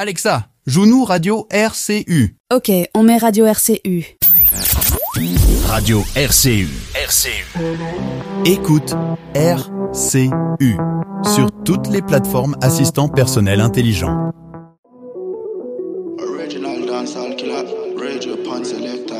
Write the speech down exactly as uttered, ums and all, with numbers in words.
Alexa, joue-nous Radio R C U. Ok, on met Radio R C U. Radio R C U. R C U. Écoute R C U sur toutes les plateformes assistants personnels intelligents. Original dancehall killer, radio pan selector.